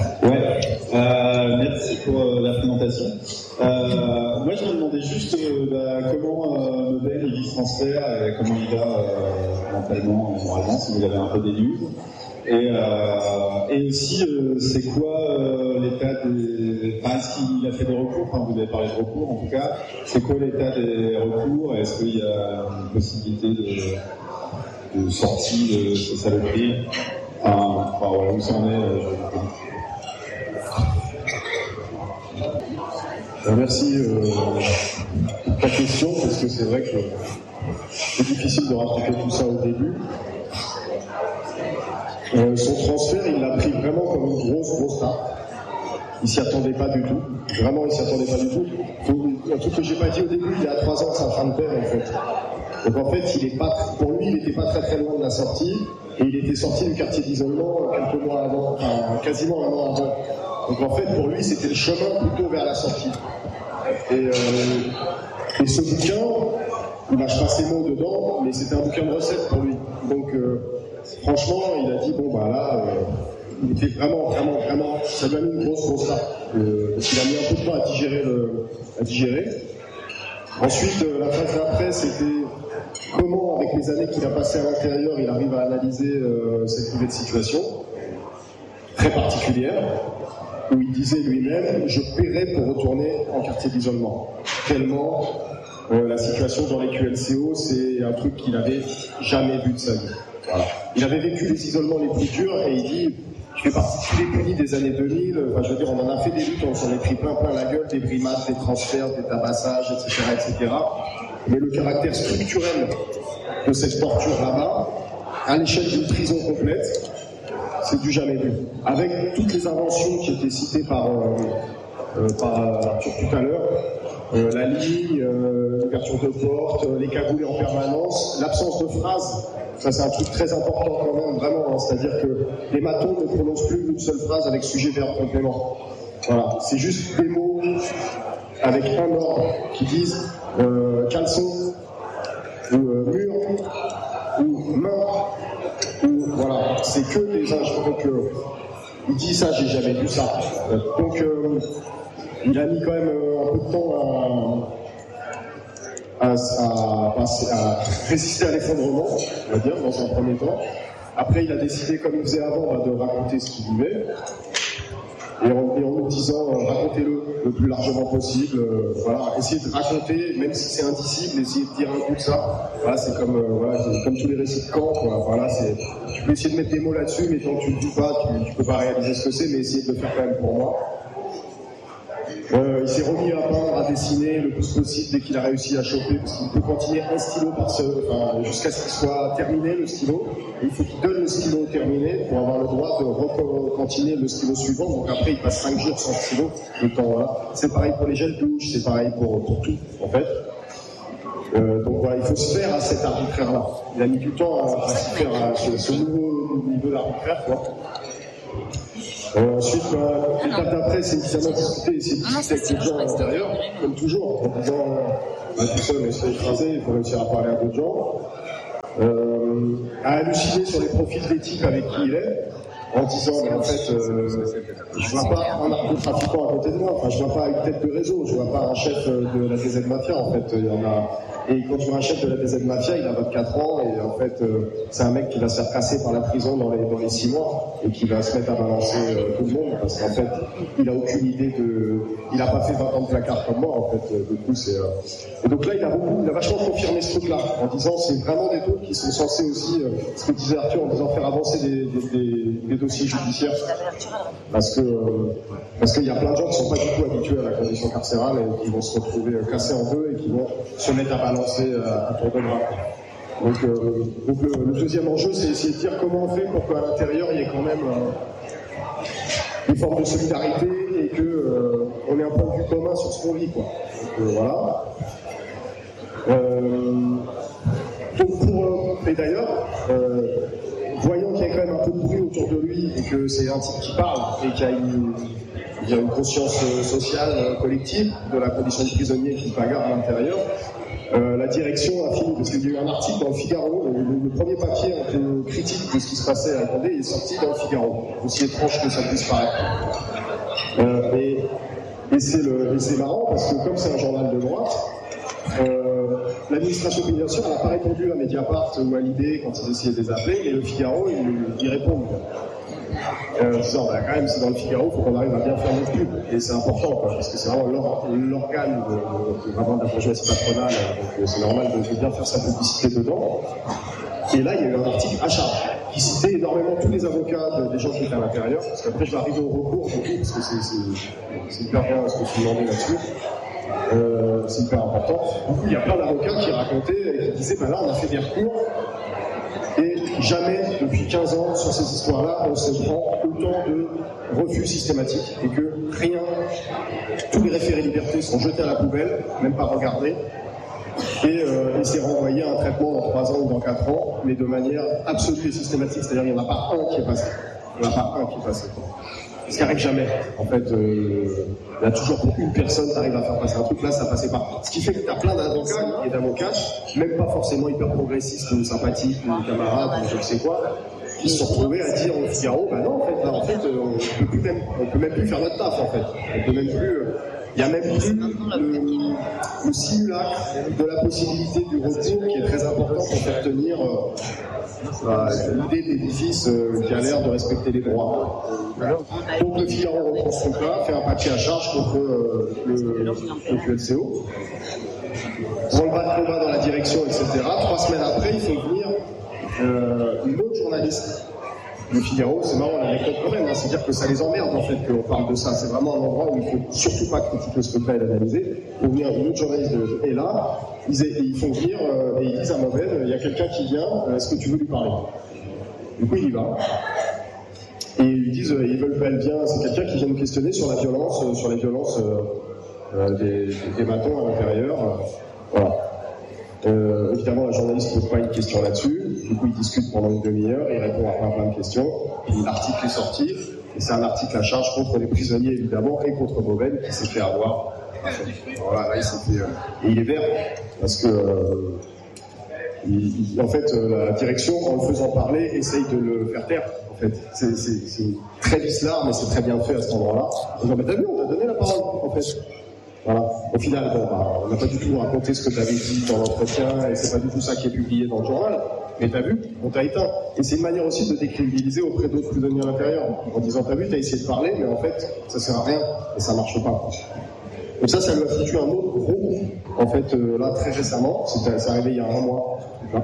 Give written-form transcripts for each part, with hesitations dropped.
Ouais, merci pour la présentation. Moi, je me demandais juste comment Nobel il vit ce transfert et comment il va mentalement et moralement, si vous avez un peu des news. Et aussi, c'est quoi l'état des... Enfin, est-ce qu'il a fait des recours? Enfin, vous avez parlé de recours, en tout cas. C'est quoi l'état des recours? Est-ce qu'il y a une possibilité de sortie de ces saloperies? Enfin, voilà, où ça en est, Merci pour ta question, parce que c'est vrai que c'est difficile de rattraper tout ça au début. Son transfert, il l'a pris vraiment comme une grosse tarte. Il s'y attendait pas du tout. Vraiment, il s'y attendait pas du tout. Un truc que j'ai pas dit au début, il y a 3 ans que sa femme perd, en fait. Donc en fait, pour lui, il n'était pas très loin de la sortie, et il était sorti du quartier d'isolement quelques mois avant, enfin, quasiment 1 an avant. Donc en fait, pour lui, c'était le chemin plutôt vers la sortie. Et ce bouquin, il mâche pas ses mots dedans, mais c'était un bouquin de recettes pour lui. Donc franchement, il a dit bon bah là, il était vraiment, ça lui a mis une grosse tarte. Parce qu'il a mis un peu de temps à digérer. Ensuite, la phase d'après, c'était comment, avec les années qu'il a passées à l'intérieur, il arrive à analyser cette nouvelle situation très particulière, où il disait lui-même, je paierais pour retourner en quartier d'isolement. Tellement la situation dans les QLCO, c'est un truc qu'il n'avait jamais vu de sa vie. Voilà. Il avait vécu les isolements les plus durs et il dit, je fais partie de tous les punis des années 2000, enfin, je veux dire, on en a fait des luttes, on s'en est pris plein la gueule, des brimades, des transferts, des tabassages, etc. Mais le caractère structurel de cette torture là-bas, à l'échelle d'une prison complète, c'est du jamais vu. Avec toutes les inventions qui étaient citées par Arthur tout à l'heure, la ligne, l'ouverture de portes, les cagoulés en permanence, l'absence de phrases, ça c'est un truc très important quand même, vraiment, hein, c'est-à-dire que les matons ne prononcent plus une seule phrase avec sujet, verbe, complément. Voilà, c'est juste des mots avec un ordre qui disent caleçon, ou mur, ou main, ou voilà, c'est que des injures. Donc il dit ça, j'ai jamais vu ça. Donc il a mis quand même un peu de temps à résister à l'effondrement, on va dire, dans un premier temps. Après, il a décidé, comme il faisait avant, de raconter ce qu'il vivait. Et en nous disant, racontez-le plus largement possible. Voilà, essayez de raconter, même si c'est indicible, essayez de dire un coup de ça. Voilà, c'est comme tous les récits de camp. Voilà, tu peux essayer de mettre des mots là-dessus, mais tant que tu ne le dis pas, tu peux pas réaliser ce que c'est, mais essayez de le faire quand même pour moi. Il s'est remis à peindre, à dessiner le plus possible dès qu'il a réussi à choper, parce qu'il peut continuer un stylo jusqu'à ce qu'il soit terminé le stylo. Et il faut qu'il donne le stylo terminé pour avoir le droit de continuer le stylo suivant. Donc après, il passe 5 jours sans stylo. Voilà. C'est pareil pour les gels douche, c'est pareil pour tout, en fait. Donc voilà, il faut se faire à cet arbitraire-là. Il a mis du temps à se faire à ce nouveau niveau d'arbitraire, quoi. Ensuite, l'étape d'après, c'est évidemment discuter, essayer de discuter avec les gens à l'intérieur, comme toujours, en disant tout seul, on se fait écraser, il faut réussir à parler à d'autres gens. À halluciner sur les profils des types avec qui il est, en disant, mais en fait, je vois pas un narcotrafiquant à côté de moi, enfin, je vois pas une tête de réseau, je vois pas un chef de la DZ Mafia, en fait, il y en a. Et quand tu vois un chef de la DZ Mafia, il a 24 ans, et en fait, c'est un mec qui va se faire casser par la prison dans les 6 mois, et qui va se mettre à balancer tout le monde, parce qu'en fait, il a aucune idée il a pas fait 20 ans de placard comme moi, en fait, du coup, c'est... Et donc là, il a vachement confirmé ce truc-là, en disant, c'est vraiment des trucs qui sont censés aussi, ce que disait Arthur, en disant faire avancer des dossiers judiciaires, parce qu'il y a plein de gens qui sont pas du tout habitués à la condition carcérale, et qui vont se retrouver cassés en deux, et qui vont se mettre à balancer à tour de bras. Donc le deuxième enjeu, c'est essayer de dire comment on fait pour qu'à l'intérieur, il y ait quand même une forme de solidarité et qu'on ait un point de vue commun sur ce qu'on vit, quoi. Donc voilà. Et d'ailleurs, voyant qu'il y a quand même un peu de bruit autour de lui et que c'est un type qui parle et qu'il y a une conscience sociale collective de la condition de prisonnier qui bagarre à l'intérieur, La direction a fini, parce qu'il y a eu un article dans le Figaro, le premier papier un peu critique de ce qui se passait à Condé est sorti dans le Figaro, aussi étrange que ça puisse paraître. Et c'est marrant, parce que comme c'est un journal de droite, l'administration pénitentiaire n'a pas répondu à Mediapart ou à l'idée quand ils essayaient de les appeler, et le Figaro, ils répondent. En disant, bah, quand même, c'est dans le Figaro, il faut qu'on arrive à bien faire notre pub. Et c'est important, quoi, parce que c'est vraiment l'organe de la bourgeoisie patronale, donc c'est normal de bien faire sa publicité dedans. Et là, il y a eu un article à charge qui citait énormément tous les avocats des gens qui étaient à l'intérieur, parce qu'après, je vais arriver au recours, du coup, parce que c'est hyper bien ce que tu demandais là-dessus. C'est hyper important. Du coup, il y a plein d'avocats qui racontaient et qui disaient, bah là, on a fait des recours. Et jamais, depuis 15 ans, sur ces histoires-là, on se prend autant de refus systématiques et que rien, tous les référés liberté sont jetés à la poubelle, même pas regardés, et c'est renvoyé à un traitement dans 3 ans ou dans 4 ans, mais de manière absolue et systématique, c'est-à-dire qu'il n'y en a pas un qui est passé. Il n'y en a pas un qui est passé. Ce qui n'arrive jamais. En fait, il y a toujours pour une personne qui arrive à faire passer un truc, là ça passait pas. Ce qui fait que tu as plein d'avocats et d'avocates, même pas forcément hyper progressistes ou sympathiques ou camarades ou je ne sais quoi, qui se sont retrouvés à dire au Figaro, bah non, en fait, on peut même plus faire notre taf en fait. On peut même plus. Il n'y a même plus le simulacre de la possibilité du recours qui est très important pour faire tenir l'idée d'édifice qui a l'air de respecter les droits. Donc le Figaro reprend ce truc-là, fait un papier à charge contre le QLCO. On le bat de combat dans la direction, etc. 3 semaines après, il faut venir une autre journaliste. Le Figaro, c'est marrant, on a des quand même, c'est-à-dire que ça les emmerde en fait qu'on parle de ça. C'est vraiment un endroit où il ne faut surtout pas critiquer ce secret et l'analyser. Pour venir une autre journaliste est là, ils font venir et ils disent à Mauvaise, il y a quelqu'un qui vient, est-ce que tu veux lui parler? Du coup, il y va. Et ils disent, elle vient, c'est quelqu'un qui vient nous questionner sur la violence, sur les violences des matons à l'intérieur. Voilà. Évidemment, la journaliste ne pose pas une question là-dessus. Du coup, il discute pendant une demi-heure, il répond à plein de questions. Puis l'article est sorti, et c'est un article à charge contre les prisonniers, évidemment, et contre Mauvaise, qui s'est fait avoir. Voilà, là, il s'est fait. Et il est vert, parce que. En fait, la direction, en le faisant parler, essaye de le faire taire. En fait, c'est très vicelard, mais c'est très bien fait à cet endroit-là. Ils disent, mais t'as vu, on t'a donné la parole, en fait. Voilà. Au final, on n'a pas du tout raconté ce que tu avais dit dans l'entretien, et c'est pas du tout ça qui est publié dans le journal. Mais t'as vu, on t'a éteint. Et c'est une manière aussi de décrédibiliser auprès d'autres prisonniers à l'intérieur, en disant, t'as vu, t'as essayé de parler, mais en fait, ça sert à rien, et ça marche pas. Donc ça lui a foutu un autre gros coup, en fait, là, très récemment, c'est arrivé il y a 1 mois.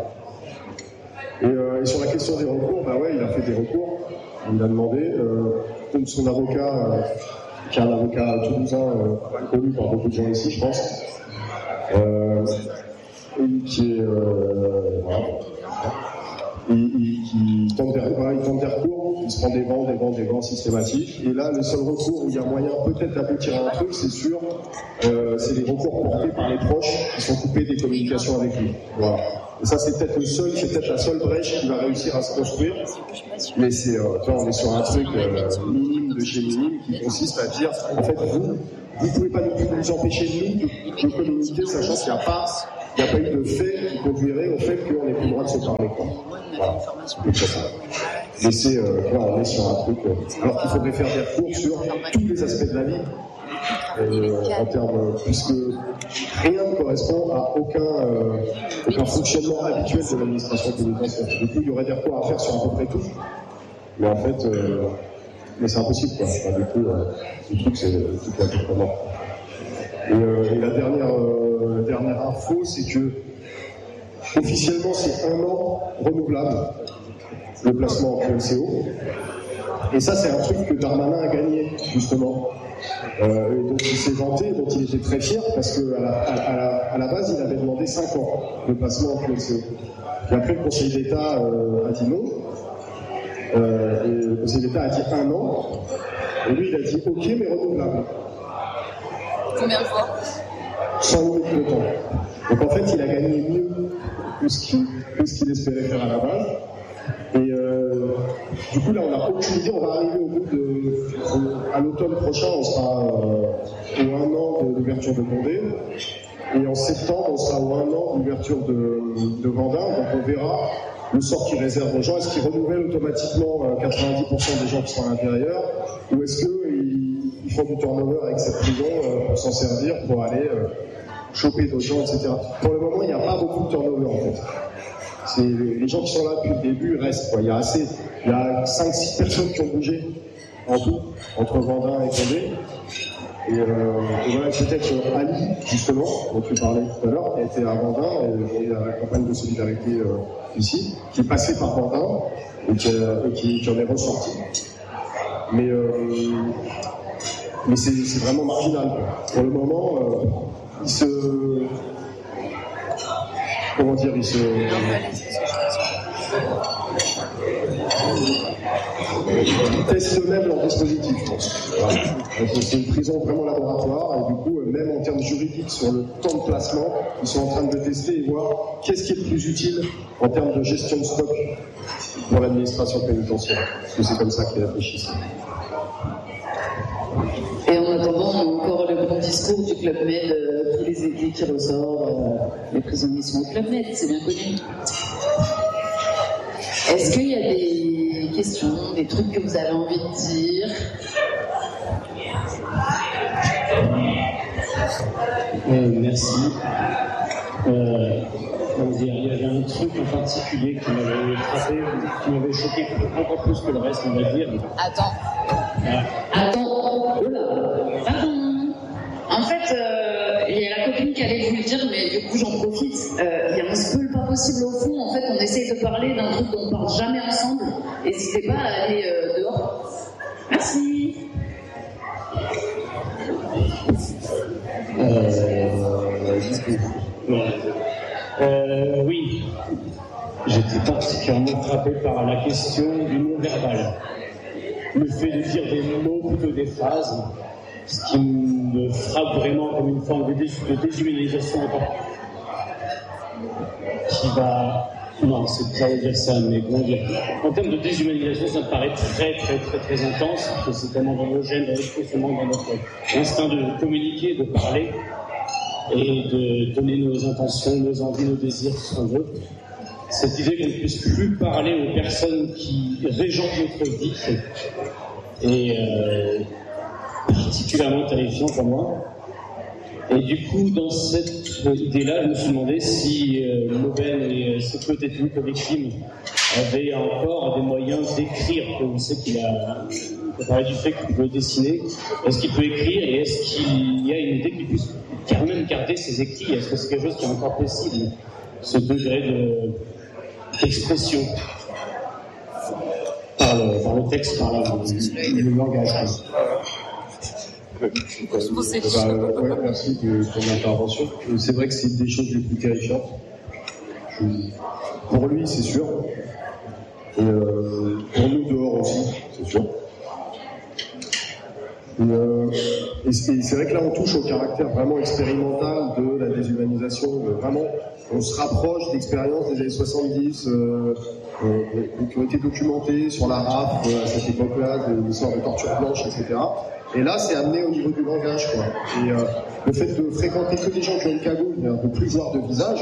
Et sur la question des recours, bah ouais, il a fait des recours, il a demandé, comme son avocat, qui est un avocat toulousain, connu par beaucoup de gens ici, je pense, et qui est, voilà, il tente des recours, il se prend des vents systématiques, et là, le seul recours où il y a moyen peut-être d'aboutir à un truc, c'est sûr, c'est les recours portés par les proches qui sont coupés des communications avec lui. Voilà. Et ça, c'est peut-être la seule brèche qui va réussir à se construire. Mais c'est, on est sur un truc minime de chez minime qui consiste à dire, en fait, vous pouvez pas nous empêcher de communiquer, sachant qu'il n'y a pas eu de fait qui conduirait au fait qu'on n'ait plus le droit de se parler. Voilà. Mais c'est, là, on est sur un truc, alors qu'il faudrait faire des recours sur tous les aspects de la vie. En termes, puisque rien ne correspond à aucun fonctionnement habituel de l'administration pénitentiaire. Du coup, il y aurait des recours à faire sur à peu près tout. Mais en fait, mais c'est impossible, quoi. Enfin, du coup, le truc, c'est un peu mort. Et la dernière info, c'est que officiellement, c'est 1 an renouvelable, le placement en QLCO. Et ça, c'est un truc que Darmanin a gagné, justement. Et donc il s'est vanté, dont il était très fier, parce qu'à la base, il avait demandé 5 ans de placement en QLCO. Et après, le Conseil d'État a dit non. Et le Conseil d'État a dit 1 an. Et lui, il a dit OK, mais renouvelable. Combien de fois? 100 minutes de temps. Donc en fait, il a gagné mieux que ce qu'il espérait faire à la base. Et du coup, là, on n'a aucune idée. On va arriver au bout à l'automne prochain, on sera au 1 an de l'ouverture de Condé. Et en septembre, on sera au 1 an d'ouverture de Vendin, donc on verra le sort qu'ils réservent aux gens. Est-ce qu'ils renouvellent automatiquement 90% des gens qui sont à l'intérieur, ou est-ce qu'ils font du turnover avec cette prison pour s'en servir, pour aller choper d'autres gens, etc. Pour le moment, il n'y a pas beaucoup de turnover en fait. Les gens qui sont là depuis le début restent, quoi. Il y a 5-6 personnes qui ont bougé en tout, entre Vendin et Condé. Et voilà, peut-être Ali, justement, dont tu parlais tout à l'heure, qui a été à Vendin, et la campagne de solidarité ici, qui est passé par Vendin et qui en est ressorti. Mais c'est vraiment marginal. Pour le moment, il testent eux-mêmes leur dispositif, je pense. Voilà. C'est une prison vraiment laboratoire, et du coup, même en termes juridiques, sur le temps de placement, ils sont en train de le tester et voir qu'est-ce qui est le plus utile en termes de gestion de stock pour l'administration pénitentiaire. Parce que c'est comme ça qu'ils réfléchissent. Et en attendant, on a encore le grand discours du Club Med, tous les étés qui ressortent, les prisonniers sont au Club Med, c'est bien connu. Est-ce qu'il y a des questions, des trucs que vous avez envie de dire? Merci. Il y avait un truc en particulier qui m'avait frappé, qui m'avait choqué encore plus que le reste, on va dire. Attends. En fait, il y a la copine qui allait vous le dire, mais du coup j'en profite. Il y a un spoil pas possible au fond. En fait, on essaye de parler d'un truc dont on parle jamais ensemble. N'hésitez pas à aller dehors. Merci. Oui, j'étais particulièrement frappé par la question du non-verbal. Le fait de dire des mots plutôt des phrases, ce qui me frappe vraiment comme une forme de déshumanisation qui va... Non, c'est pas dire ça, mais comment dire. En termes de déshumanisation, ça me paraît très intense, parce que c'est tellement dans nos gènes, dans notre instinct de communiquer, de parler, et de donner nos intentions, nos envies, nos désirs, ce qu'on veut. Cette idée qu'on ne puisse plus parler aux personnes qui régentent notre vie est particulièrement terrifiant pour moi. Et du coup, dans cette idée-là, je me suis demandé si l'aubaine et ses co-détenus, co-victimes avaient encore des moyens d'écrire. On sait qu'il a parlé du fait qu'il peut dessiner. Est-ce qu'il peut écrire et est-ce qu'il y a une idée qu'il puisse quand même garder ses écrits? Est-ce que c'est quelque chose qui est encore possible, ce degré d'expression par le texte, par le langage? Merci de ton intervention. C'est vrai que c'est une des choses les plus terrifiantes. Pour lui, c'est sûr. Et pour nous dehors aussi, c'est sûr. Et c'est vrai que là, on touche au caractère vraiment expérimental de la déshumanisation. Vraiment, on se rapproche d'expériences des années 70 qui ont été documentées sur la RAF à cette époque-là, de l'histoire de torture blanche, etc. Et là, c'est amené au niveau du langage, quoi. Et le fait de fréquenter que des gens qui ont une cagoule, de ne plus voir de visage,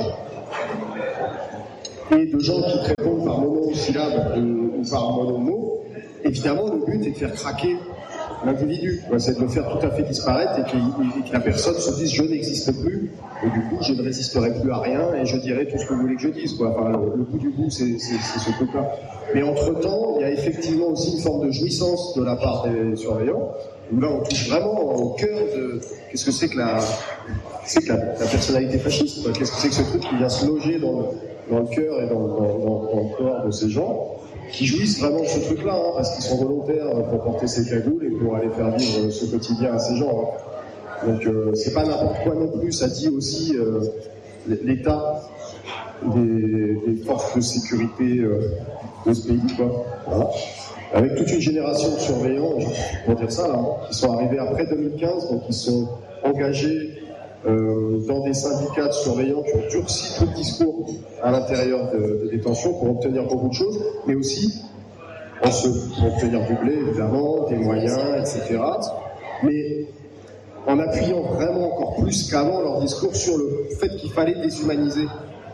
et de gens qui te répondent par monosyllabe ou par monomot, évidemment, le but est de faire craquer l'individu. C'est de le faire tout à fait disparaître et que la personne se dise « je n'existe plus ». Et du coup, je ne résisterai plus à rien et je dirai tout ce que vous voulez que je dise, quoi. Enfin, le bout du bout, c'est ce truc-là. Mais entre-temps, il y a effectivement aussi une forme de jouissance de la part des surveillants, où là, on touche vraiment au cœur de qu'est-ce que c'est que la personnalité fasciste, quoi. Qu'est-ce que c'est que ce truc qui vient se loger dans le cœur et dans le corps de ces gens, qui jouissent vraiment de ce truc-là, hein, parce qu'ils sont volontaires pour porter ces cagoules et pour aller faire vivre ce quotidien à ces gens. Hein. Donc c'est pas n'importe quoi non plus, ça dit aussi l'état des forces de sécurité de ce pays, quoi. Voilà. Avec toute une génération de surveillants, pour dire ça, là, hein, qui sont arrivés après 2015, donc ils sont engagés dans des syndicats de surveillants qui ont durci tout le discours à l'intérieur de détention pour obtenir beaucoup de choses, mais aussi pour obtenir du blé, évidemment, des moyens, etc. Mais en appuyant vraiment encore plus qu'avant leur discours sur le fait qu'il fallait déshumaniser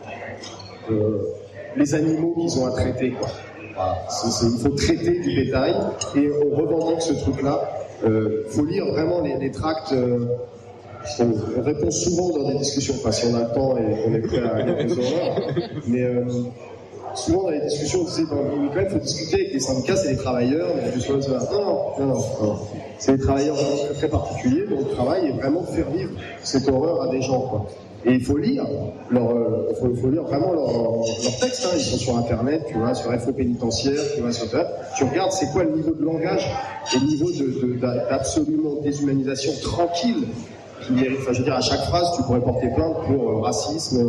les animaux qu'ils ont à traiter, quoi. Voilà. Il faut traiter du bétail et on revendique ce truc-là. Faut lire vraiment les tracts. On répond souvent dans des discussions, enfin si on a le temps et on est prêt à lire des horreurs, mais souvent dans les discussions on disait quand même faut discuter avec les syndicats, c'est les travailleurs, mais non. C'est les travailleurs très, très particuliers dont le travail est vraiment de faire vivre cette horreur à des gens, quoi. Et il faut lire faut lire vraiment leurs textes, hein. Ils sont sur internet, tu vois, sur FO pénitentiaire, tu vois, sur tu regardes c'est quoi le niveau de langage et le niveau d'absolument déshumanisation tranquille qui mérite. Enfin, je veux dire, à chaque phrase tu pourrais porter plainte pour racisme,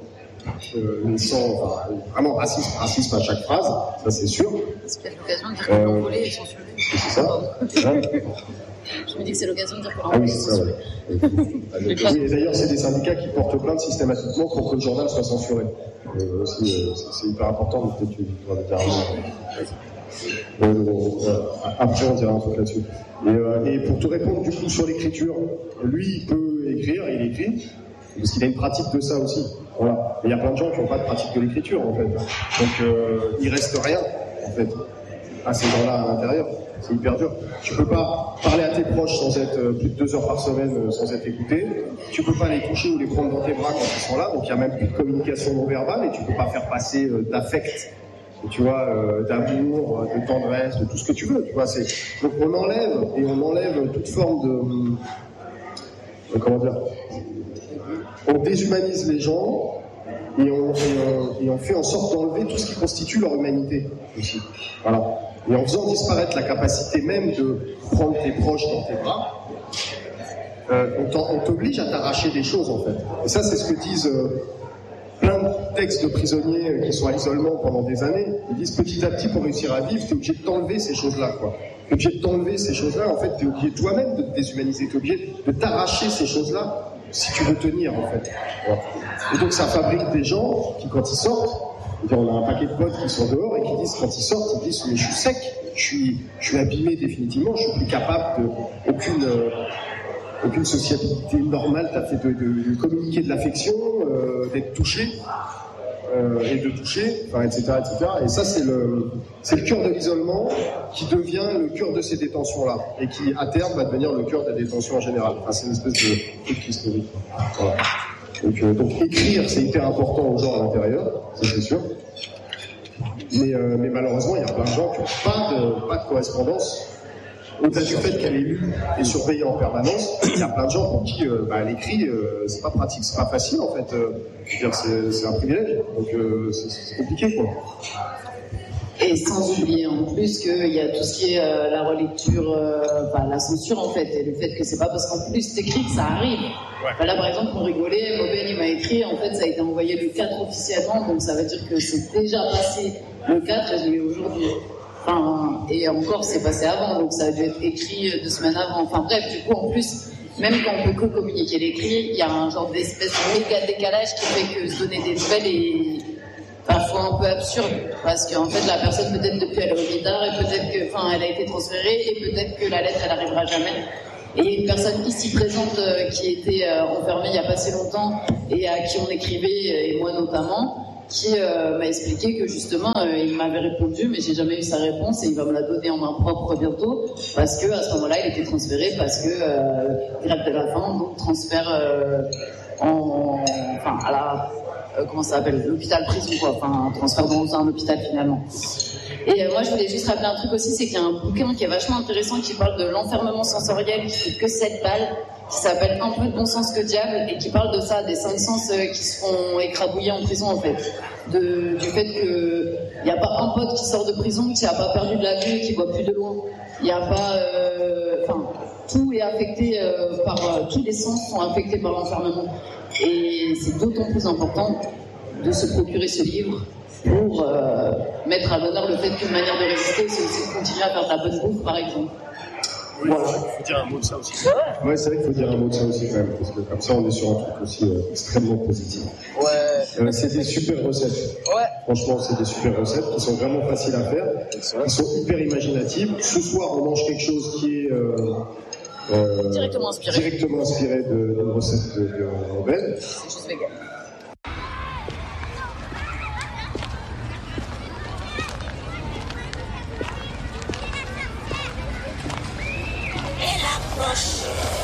vraiment racisme à chaque phrase, ça c'est sûr. C'est peut-être l'occasion de dire que l'envolé est censuré. C'est ça. Je me dis que c'est l'occasion de dire que Ah oui, c'est ça, ouais. Oui, et d'ailleurs, c'est des syndicats qui portent plainte systématiquement pour que le journal soit censuré. C'est hyper important, mais peut-être tu dois le dire. Après, on dira un truc là-dessus. Et pour te répondre du coup sur l'écriture, lui, il peut écrire, il écrit, parce qu'il a une pratique de ça aussi. Voilà. Et il y a plein de gens qui n'ont pas de pratique de l'écriture, en fait. Donc, il reste rien, en fait, à ces gens-là à l'intérieur. C'est hyper dur. Tu peux pas parler à tes proches sans être plus de 2 heures par semaine sans être écouté. Tu peux pas les toucher ou les prendre dans tes bras quand ils sont là. Donc il y a même plus de communication non verbale et tu peux pas faire passer d'affect, tu vois, d'amour, de tendresse, de tout ce que tu veux. Tu vois, donc on enlève toute forme de comment dire. On déshumanise les gens et on fait en sorte d'enlever tout ce qui constitue leur humanité aussi. Voilà. Et en faisant disparaître la capacité même de prendre tes proches dans tes bras, on t'oblige à t'arracher des choses, en fait. Et ça, c'est ce que disent plein de textes de prisonniers qui sont à l'isolement pendant des années. Ils disent petit à petit, pour réussir à vivre, t'es obligé de t'enlever ces choses-là, quoi. T'es obligé de t'enlever ces choses-là, en fait, t'es obligé toi-même de te déshumaniser, t'es obligé de t'arracher ces choses-là si tu veux tenir, en fait. Voilà. Et donc, ça fabrique des gens qui, quand ils sortent, on a un paquet de potes qui sont dehors et qui disent, quand ils sortent, ils disent mais je suis sec, je suis abîmé définitivement, je suis plus capable aucune sociabilité normale, t'as fait de communiquer de l'affection, d'être touché et de toucher, enfin, etc., etc. Et ça c'est le cœur de l'isolement qui devient le cœur de ces détentions-là et qui à terme va devenir le cœur de la détention en général. Enfin, c'est une espèce de truc historique. Voilà. Donc écrire, c'est hyper important aux gens à l'intérieur, ça c'est sûr. Mais malheureusement, il y a plein de gens qui n'ont pas de correspondance. Au-delà du fait qu'elle est lue et surveillée en permanence, il y a plein de gens pour qui l'écrit, c'est pas pratique, c'est pas facile en fait. Je veux dire, c'est un privilège, donc c'est compliqué, quoi. Et sans oublier en plus qu'il y a tout ce qui est la relecture, la censure en fait, et le fait que c'est pas parce qu'en plus t'écris que ça arrive. Ouais. Là par exemple, pour rigoler, Mauben il m'a écrit, en fait ça a été envoyé le 4 officiellement, donc ça veut dire que c'est déjà passé le 4 et je l'ai aujourd'hui. Enfin, et encore c'est passé avant, donc ça a dû être écrit 2 semaines avant. Enfin bref, du coup en plus, même quand on peut que communiquer l'écrit, il y a un genre d'espèce de méga décalage qui fait que se donner des nouvelles est parfois un peu absurde, parce qu'en fait la personne peut-être depuis elle est au guitare et peut-être que, elle a été transférée et peut-être que la lettre elle arrivera jamais. Et une personne ici présente qui était enfermée il n'y a pas si longtemps et à qui on écrivait, et moi notamment, qui m'a expliqué que justement il m'avait répondu mais j'ai jamais eu sa réponse et il va me la donner en main propre bientôt parce que à ce moment-là il était transféré parce que grève de la faim, donc transfert à la comment ça s'appelle, l'hôpital prison quoi, un transfert dans un hôpital finalement. Et moi je voulais juste rappeler un truc aussi, c'est qu'il y a un bouquin qui est vachement intéressant qui parle de l'enfermement sensoriel qui fait que 7 balles, qui s'appelle Un peu de bon sens que diable et qui parle de ça, des 5 sens qui se font écrabouiller en prison en fait, du fait que il n'y a pas un pote qui sort de prison qui n'a pas perdu de la vue et qui voit plus de loin, il n'y a pas tout est affecté par tous les sens sont affectés par l'enfermement. Et c'est d'autant plus important de se procurer ce livre pour mettre à l'honneur le fait qu'une manière de résister, c'est aussi de continuer à faire de la bonne bouffe, par exemple. Oui, voilà. Il faut dire un mot de ça aussi. Ouais, c'est vrai qu'il faut dire un mot de ça aussi quand même, parce que comme ça on est sur un truc aussi extrêmement positif. Ouais. C'est des super recettes. Ouais. Franchement, c'est des super recettes qui sont vraiment faciles à faire, qui sont hyper imaginatives. Ce soir, on mange quelque chose qui est Directement inspiré d'une recette de Robin. C'est juste vegan. Elle approche.